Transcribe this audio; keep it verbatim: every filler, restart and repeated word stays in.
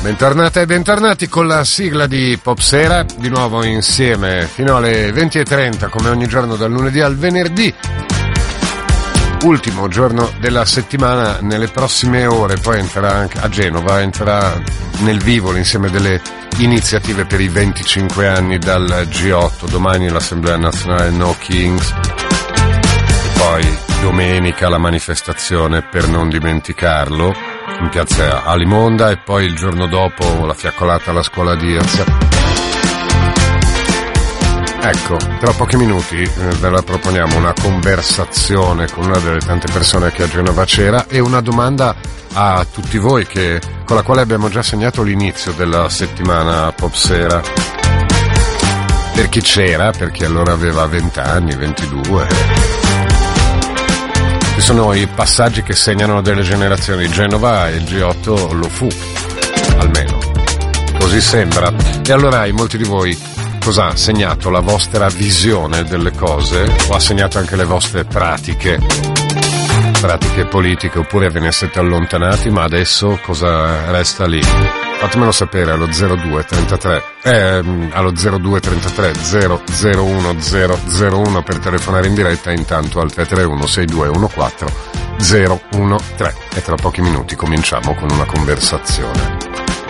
Bentornate e bentornati con la sigla di Popsera, di nuovo insieme fino alle venti e trenta come ogni giorno dal lunedì al venerdì, ultimo giorno della settimana. Nelle prossime ore poi entrerà anche a Genova, entrerà nel vivo l'insieme delle iniziative per i venticinque anni dal G otto, domani l'Assemblea Nazionale No Kings e poi domenica la manifestazione per non dimenticarlo in piazza Alimonda e poi il giorno dopo la fiaccolata alla scuola di Irza. Ecco, tra pochi minuti eh, ve la proponiamo una conversazione con una delle tante persone che a Genova c'era e una domanda a tutti voi che, con la quale abbiamo già segnato l'inizio della settimana Popsera. Per chi c'era, perché allora aveva venti anni, ventidue. Ci sono i passaggi che segnano delle generazioni. Genova e il G otto lo fu, almeno così sembra. E allora in molti di voi cosa ha segnato? La vostra visione delle cose o ha segnato anche le vostre pratiche pratiche politiche, oppure ve ne siete allontanati, ma adesso cosa resta lì? Fatemelo sapere allo zero due trentatré eh, allo zero due trentatré zero zero uno zero zero uno per telefonare in diretta, intanto al tre tre uno sei due uno quattro zero uno tre, e tra pochi minuti cominciamo con una conversazione.